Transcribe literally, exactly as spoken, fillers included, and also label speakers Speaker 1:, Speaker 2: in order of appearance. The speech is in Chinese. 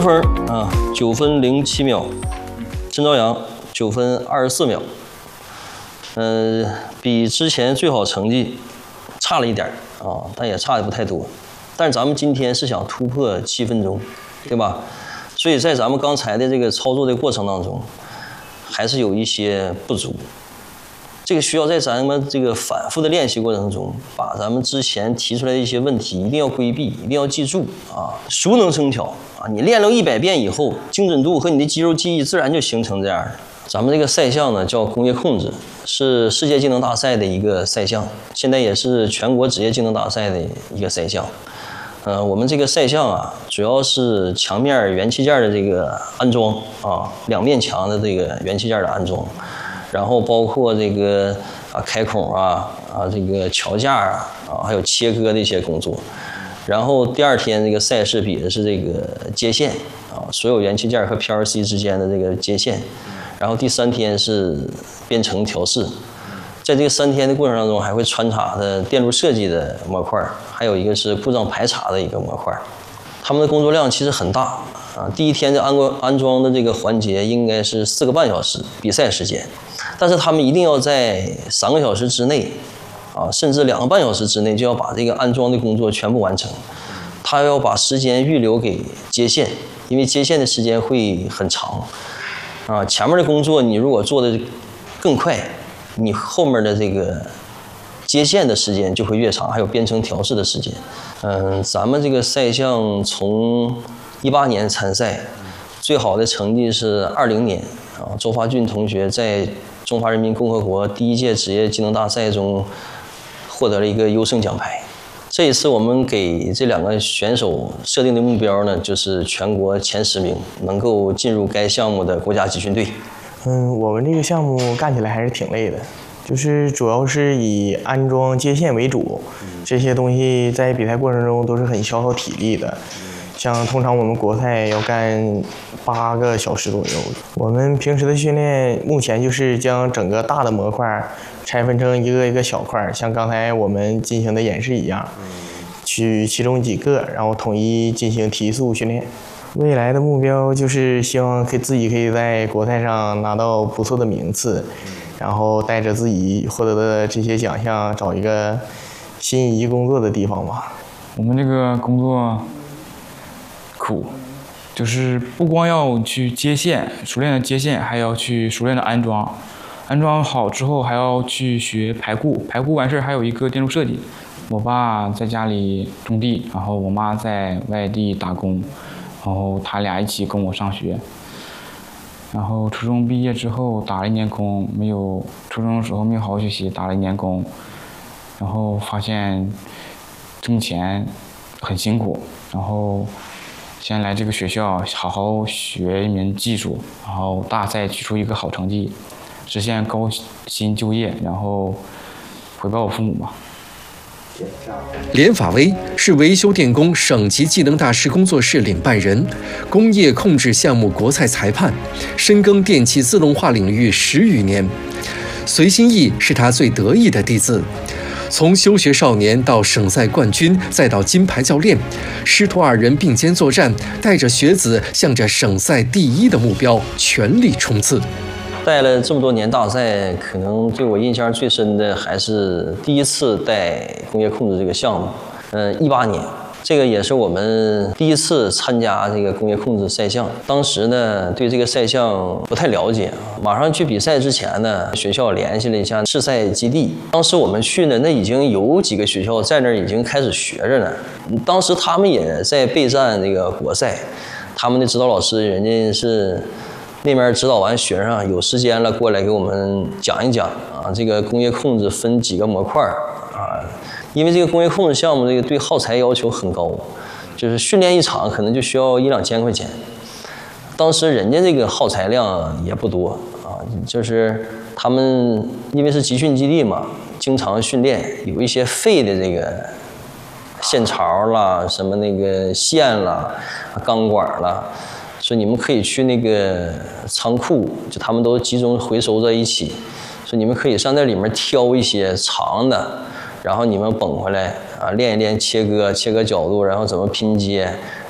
Speaker 1: 峰啊九分零七秒，甄朝阳九分二十四秒，呃，比之前最好成绩差了一点啊，但也差的不太多。但是咱们今天是想突破七分钟，对吧？所以在咱们刚才的这个操作的过程当中，还是有一些不足。这个需要在咱们这个反复的练习过程中，把咱们之前提出来的一些问题一定要规避，一定要记住啊，熟能生巧啊。你练了一百遍以后，精准度和你的肌肉记忆自然就形成这样的。咱们这个赛项呢叫工业控制，是世界技能大赛的一个赛项，现在也是全国职业技能大赛的一个赛项。呃，我们这个赛项啊，主要是墙面元器件的这个安装啊，两面墙的这个元器件的安装。然后包括这个啊开孔啊啊这个桥架啊啊还有切割的一些工作，然后第二天这个赛事比的是这个接线啊，所有元器件和 P L C 之间的这个接线，然后第三天是编程调试，在这个三天的过程当中还会穿插的电路设计的模块，还有一个是故障排查的一个模块，他们的工作量其实很大啊。第一天的安装安装的这个环节应该是四个半小时比赛时间。但是他们一定要在三个小时之内，啊，甚至两个半小时之内就要把这个安装的工作全部完成。他要把时间预留给接线，因为接线的时间会很长，啊，前面的工作你如果做的更快，你后面的这个接线的时间就会越长，还有编程调试的时间。嗯，咱们这个赛项从一八年参赛，最好的成绩是二零年啊，周发俊同学在中华人民共和国第一届职业技能大赛中获得了一个优胜奖牌。这一次我们给这两个选手设定的目标呢，就是全国前十名，能够进入该项目的国家集训队。
Speaker 2: 嗯，我们这个项目干起来还是挺累的，就是主要是以安装接线为主，这些东西在比赛过程中都是很消耗体力的。像通常我们国赛要干八个小时左右，我们平时的训练目前就是将整个大的模块拆分成一个一个小块，像刚才我们进行的演示一样，取其中几个，然后统一进行提速训练。未来的目标就是希望可以自己可以在国赛上拿到不错的名次，然后带着自己获得的这些奖项找一个心仪工作的地方吧。
Speaker 3: 我们这个工作苦，就是不光要去接线，熟练的接线，还要去熟练的安装，安装好之后还要去学排固，排固完事还有一个电路设计。我爸在家里种地，然后我妈在外地打工，然后他俩一起跟我上学。然后初中毕业之后打了一年工，没有初中的时候没有好好学习，打了一年工，然后发现挣钱很辛苦，然后先来这个学校好好学一门技术，然后大赛取出一个好成绩，实现高薪就业，然后回报我父母吧。
Speaker 4: 连法威是维修电工省级技能大师工作室领办人，工业控制项目国赛裁判，深耕电气自动化领域十余年。隋新义是他最得意的弟子。从休学少年到省赛冠军，再到金牌教练，师徒二人并肩作战，带着学子向着省赛第一的目标全力冲刺。
Speaker 1: 带了这么多年大赛，可能对我印象最深的还是第一次带工业控制这个项目。嗯，一八年，这个也是我们第一次参加这个工业控制赛项。当时呢，对这个赛项不太了解，马上去比赛之前呢，学校联系了一下试赛基地。当时我们去呢，那已经有几个学校在那儿已经开始学着呢。当时他们也在备战这个国赛，他们的指导老师人家是那边指导完学生有时间了过来给我们讲一讲啊，这个工业控制分几个模块啊，因为这个工业控制项目这个对耗材要求很高，就是训练一场可能就需要一两千块钱。当时人家这个耗材量也不多啊，就是他们因为是集训基地嘛，经常训练，有一些废的这个线槽啦、什么那个线啦、钢管啦。说你们可以去那个仓库，就他们都集中回收在一起。说你们可以上那里面挑一些长的，然后你们绷回来啊，练一练切割、切割角度，然后怎么拼接，